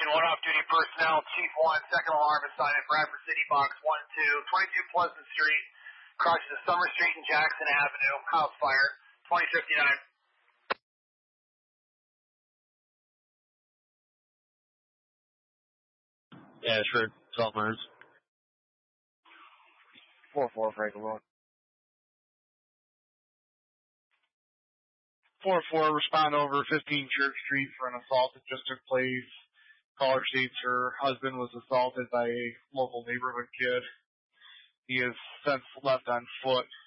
Station 1 off-duty personnel, Chief 1, second alarm assignment, Bradford City, Box 1-2, 22 Pleasant Street, crosses to Summer Street and Jackson Avenue, house fire, 2059. Yeah, sure. 12 minutes. 4-4, Franklin. 4-4, respond over 15 Church Street for an assault that just took place. Caller states her husband was assaulted by a local neighborhood kid. He is since left on foot.